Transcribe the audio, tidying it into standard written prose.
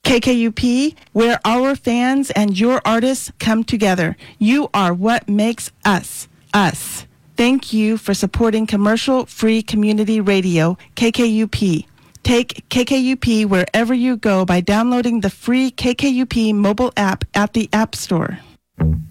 KKUP, where our fans and your artists come together. You are what makes us, us. Thank you for supporting commercial-free community radio, KKUP. Take KKUP wherever you go by downloading the free KKUP mobile app at the App Store.